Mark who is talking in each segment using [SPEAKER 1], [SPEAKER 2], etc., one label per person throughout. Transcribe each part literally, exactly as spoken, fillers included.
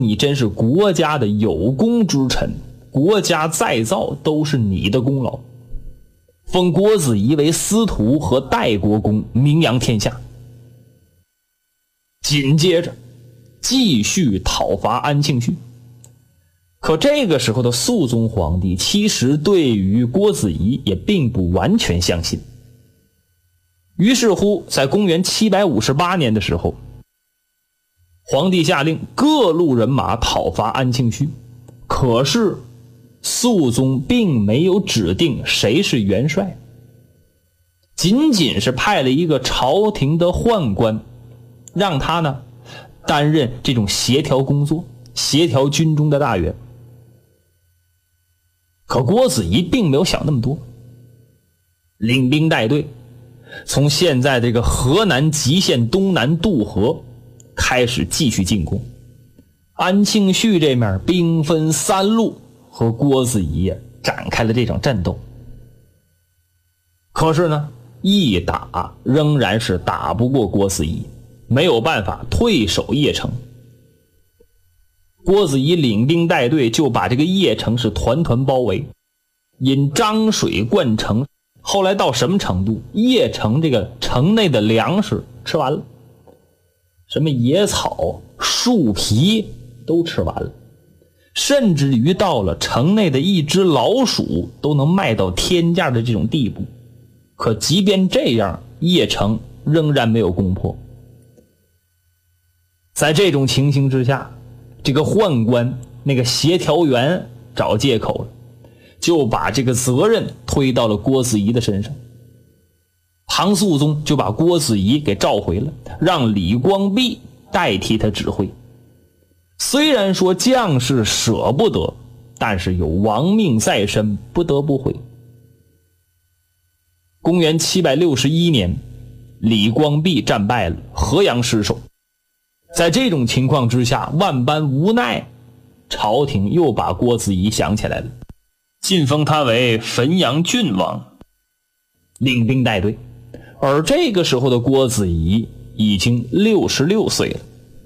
[SPEAKER 1] 你真是国家的有功之臣，国家再造都是你的功劳。封郭子仪为司徒和代国公，名扬天下。紧接着继续讨伐安庆绪。可这个时候的肃宗皇帝其实对于郭子仪也并不完全相信。于是乎在公元七百五十八年的时候，皇帝下令各路人马讨伐安庆绪。可是肃宗并没有指定谁是元帅，仅仅是派了一个朝廷的宦官，让他呢担任这种协调工作，协调军中的大员。可郭子仪并没有想那么多，领兵带队从现在这个河南极县东南渡河开始继续进攻。安庆绪这面兵分三路和郭子仪展开了这场战斗。可是呢，一打仍然是打不过郭子仪，没有办法，退守邺城。郭子仪领兵带队就把这个邺城是团团包围，引漳水灌城。后来到什么程度？邺城这个城内的粮食吃完了，什么野草树皮都吃完了，甚至于到了城内的一只老鼠都能卖到天价的这种地步。可即便这样，邺城仍然没有攻破。在这种情形之下，这个宦官那个协调员找借口了，就把这个责任推到了郭子仪的身上。唐肃宗就把郭子仪给召回了，让李光弼代替他指挥。虽然说将士舍不得，但是有亡命在身，不得不回。公元七百六十一年，李光弼战败了，河阳失守。在这种情况之下，万般无奈，朝廷又把郭子仪想起来了，晋封他为汾阳郡王，领兵带队。而这个时候的郭子仪已经六十六岁了。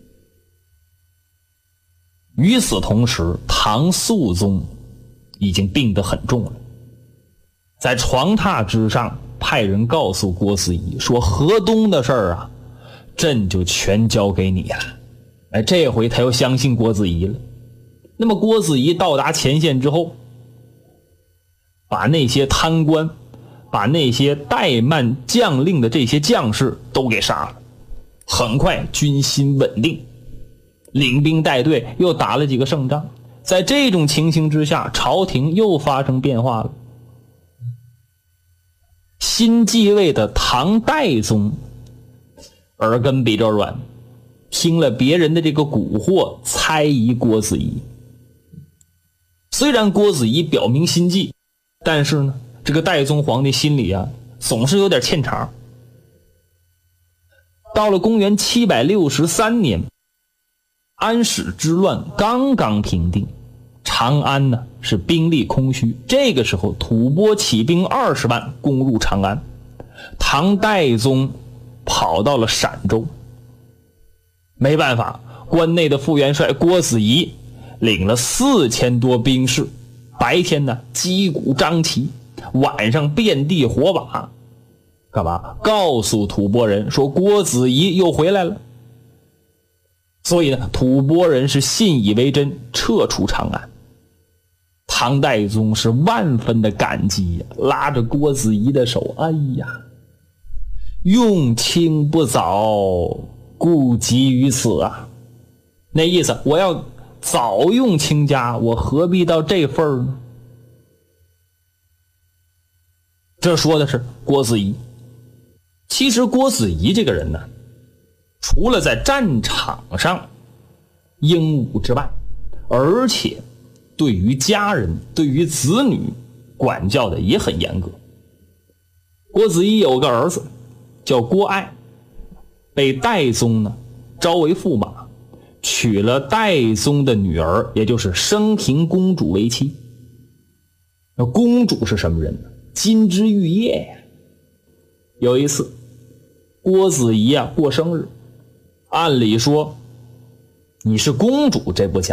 [SPEAKER 1] 与此同时，唐肃宗已经病得很重了，在床榻之上派人告诉郭子仪说，河东的事儿啊，朕就全交给你了。哎，这回他又相信郭子仪了。那么郭子仪到达前线之后，把那些贪官，把那些怠慢将令的这些将士都给杀了。很快军心稳定，领兵带队又打了几个胜仗。在这种情形之下，朝廷又发生变化了。新继位的唐代宗耳根比较软，听了别人的这个蛊惑，猜疑郭子仪。虽然郭子仪表明心迹，但是呢，这个代宗皇帝心里啊总是有点欠茬。到了公元七百六十三年，安史之乱刚刚平定，长安呢是兵力空虚。这个时候吐蕃起兵二十万攻入长安，唐代宗跑到了陕州。没办法，关内的副元帅郭子仪领了四千多兵士，白天呢击鼓张旗，晚上遍地火把，干嘛？告诉吐蕃人说郭子仪又回来了。所以呢，吐蕃人是信以为真，撤出长安。唐代宗是万分的感激呀，拉着郭子仪的手，哎呀，用卿不早，故急于此啊。那意思，我要早用卿家，我何必到这份儿呢？这说的是郭子仪。其实郭子仪这个人呢，除了在战场上英武之外，而且对于家人，对于子女管教的也很严格。郭子仪有个儿子叫郭爱，被代宗呢招为驸马，娶了代宗的女儿，也就是升平公主为妻。那公主是什么人呢？金枝玉叶呀。有一次郭子仪啊过生日，按理说你是公主，这不假。